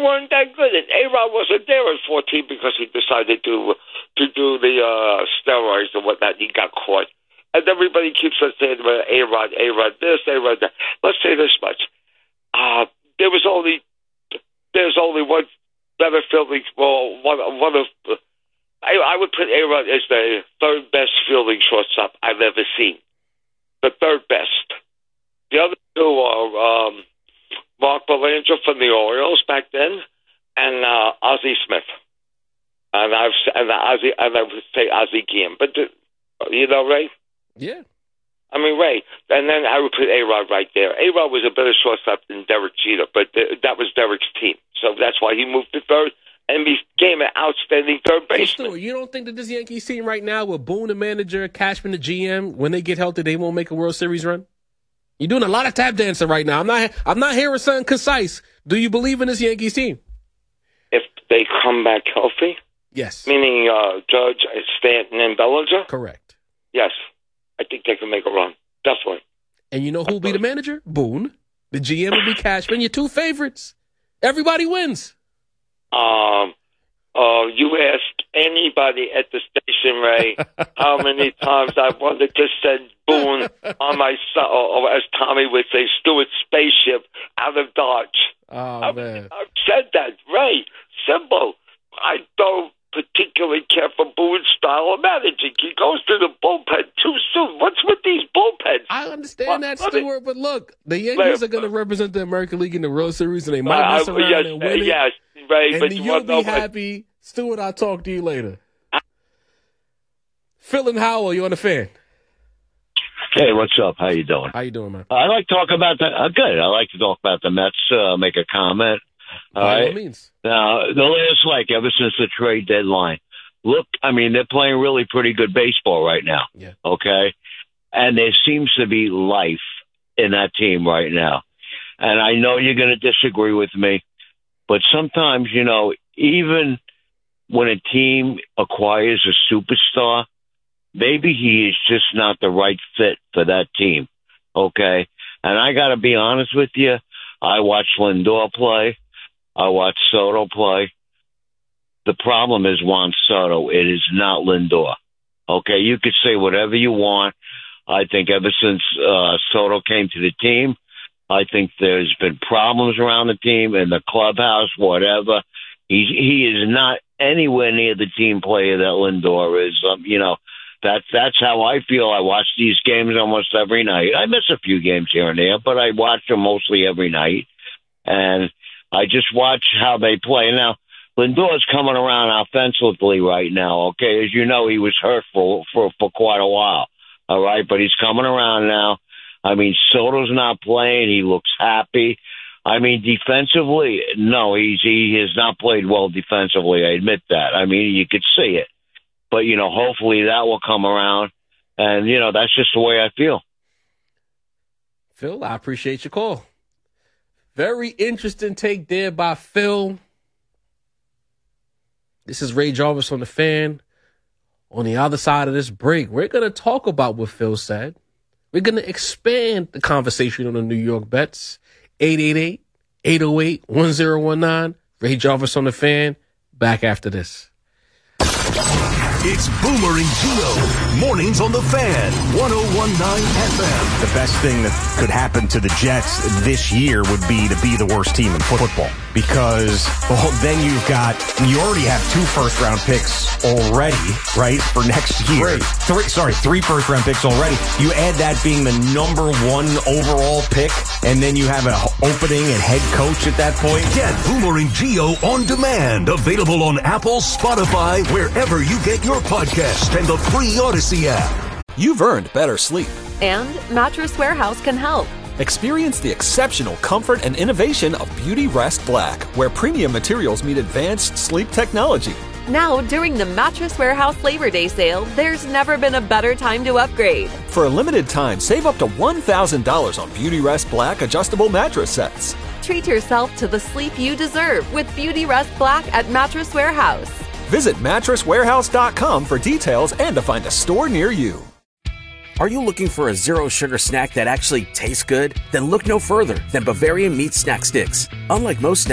weren't that good. And A-Rod wasn't there at 14 because he decided to do the steroids and whatnot. He got caught. And everybody keeps on saying, well, A-Rod this, A-Rod that. Let's say this much. There's only one better fielding. Well, one of I would put A-Rod as the third best fielding shortstop I've ever seen. The third best. The other two are Mark Belanger from the Orioles back then, and Ozzie Smith. And I would say Ozzie Guillen. But you know, Ray? Yeah. I mean, Ray. And then I would put A-Rod right there. A-Rod was a better shortstop than Derek Jeter, but that was Derek's team. So that's why he moved to third and became an outstanding third baseman. So you don't think that this Yankees team right now, with Boone the manager, Cashman the GM, when they get healthy, they won't make a World Series run? You're doing a lot of tap dancing right now. I'm not hearing something concise. Do you believe in this Yankees team? If they come back healthy? Yes. Meaning Judge, Stanton, and Bellinger? Correct. Yes. I think they can make a run. Definitely. And you know who will be the manager? Boone. The GM will be Cashman. Your two favorites. Everybody wins. You ask anybody at the station, Ray, how many times I wanted to send Boone on my, or as Tommy would say, Stuart spaceship out of Dodge. Oh, man. I've said that, Ray. Simple. I don't particularly care for Boone's style of managing. He goes to the bullpen too soon. What's with these bullpens? I understand that, Stuart, but look, the Yankees are going to represent the American League in the World Series, and they might mess around and win it. Yes, Ray, and but you'll be happy. Stuart, I'll talk to you later. Phil and Howell, you on the Fan? Hey, what's up? How you doing? How you doing, man? I like to talk about the good. I like to talk about the Mets. Make a comment. By all means. Now, the last, ever since the trade deadline, look, I mean, they're playing really pretty good baseball right now. Yeah. Okay? And there seems to be life in that team right now. And I know you're going to disagree with me, but sometimes, even when a team acquires a superstar, maybe he is just not the right fit for that team. Okay? And I got to be honest with you. I watched Lindor play. I watched Soto play. The problem is Juan Soto. It is not Lindor. Okay, you could say whatever you want. I think ever since Soto came to the team, I think there's been problems around the team, in the clubhouse, whatever. He is not anywhere near the team player that Lindor is. That's how I feel. I watch these games almost every night. I miss a few games here and there, but I watch them mostly every night. And I just watch how they play. Now, Lindor's coming around offensively right now, okay? As you know, he was hurt for quite a while, all right? But he's coming around now. I mean, Soto's not playing. He looks happy. I mean, defensively, no, he has not played well defensively. I admit that. I mean, you could see it. But, hopefully that will come around. And, that's just the way I feel. Phil, I appreciate your call. Very interesting take there by Phil. This is Ray Jarvis on the Fan. On the other side of this break, we're going to talk about what Phil said. We're going to expand the conversation on the New York bets. 888-808-1019. Ray Jarvis on the Fan. Back after this. It's Boomer and Gio. Mornings on the Fan. 101.9 FM. The best thing that could happen to the Jets this year would be to be the worst team in football. Because then you already have 2 first-round picks already, right, for next year. 3 first-round picks already. You add that being the number 1 overall pick, and then you have an opening at head coach at that point. Get Boomer and Gio on demand. Available on Apple, Spotify, wherever you get your podcast, and the free Odyssey app. You've earned better sleep. And Mattress Warehouse can help. Experience the exceptional comfort and innovation of Beauty Rest Black, where premium materials meet advanced sleep technology. Now, during the Mattress Warehouse Labor Day sale, there's never been a better time to upgrade. For a limited time, save up to $1,000 on Beauty Rest Black adjustable mattress sets. Treat yourself to the sleep you deserve with Beauty Rest Black at Mattress Warehouse. Visit mattresswarehouse.com for details and to find a store near you. Are you looking for a zero-sugar snack that actually tastes good? Then look no further than Bavarian Meat Snack Sticks. Unlike most snacks,